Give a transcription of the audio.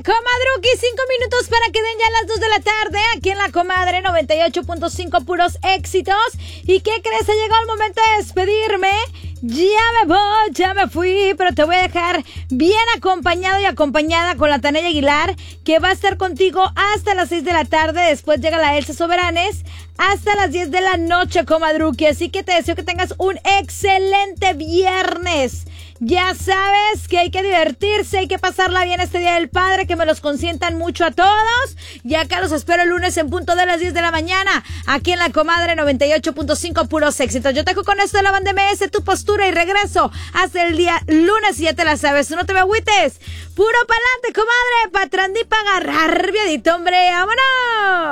Comadruki, 5 minutos para que den ya las 2 de la tarde. Aquí en La Comadre 98.5, puros éxitos. ¿Y qué crees? Ha llegado el momento de despedirme. Ya me voy, ya me fui, pero te voy a dejar bien acompañado y acompañada con la Tania Aguilar, que va a estar contigo hasta las 6 de la tarde. Después llega la Elsa Soberanes hasta las 10 de la noche, comadruki. Así que te deseo que tengas un excelente viernes. Ya sabes que hay que divertirse, hay que pasarla bien este Día del Padre, que me los consientan mucho a todos. Y acá los espero el lunes en punto de las 10 de la mañana, aquí en La Comadre 98.5, puros éxitos. Yo te dejo con esto de la banda MS, tu postura, y regreso hasta el día lunes, y ya te la sabes, tú no te me agüites. Puro pa'lante, comadre, pa' trandí, pa' agarrar, viadito, hombre, ¡vámonos!